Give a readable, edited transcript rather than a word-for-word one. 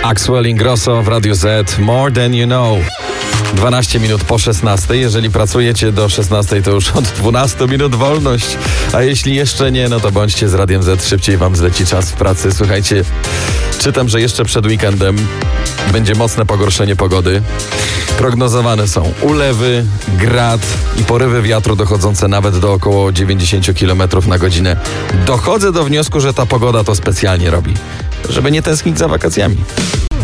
Axwell Ingrosso w Radiu Z. More Than You Know. 12 minut po 16. Jeżeli pracujecie do 16, to już od 12 minut wolność. A jeśli jeszcze nie, no to bądźcie z Radiem Z. Szybciej wam zleci czas w pracy. Słuchajcie, czytam, że jeszcze przed weekendem będzie mocne pogorszenie pogody. Prognozowane są ulewy, grad i porywy wiatru dochodzące nawet do około 90 km na godzinę. Dochodzę do wniosku, że ta pogoda to specjalnie robi, żeby nie tęsknić za wakacjami.